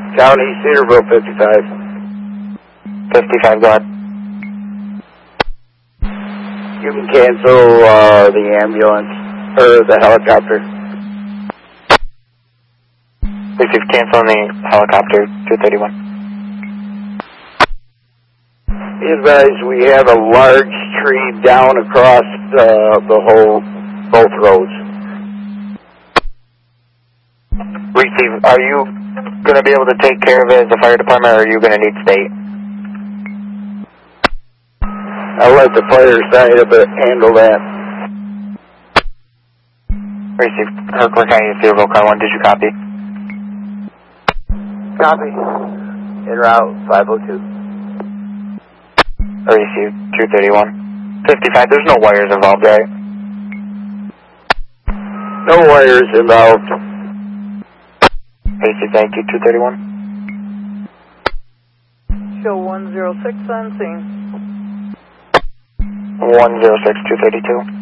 County, Cedarville, 55. 55, go ahead. You can cancel the ambulance, or the helicopter. Receive, cancel on the helicopter, 231. Be advised, we have a large tree down across both roads. Receive, are you going to be able to take care of it as a fire department, or are you going to need state? I'll let the fire side of it handle that. Receive, Herkimer County, Cedarville, car 1, did you copy? Copy. En route, 502. Receive, 231. 55, there's no wires involved, right? No wires involved. Receive, thank you, 231. Show 106 on scene. 106, 232.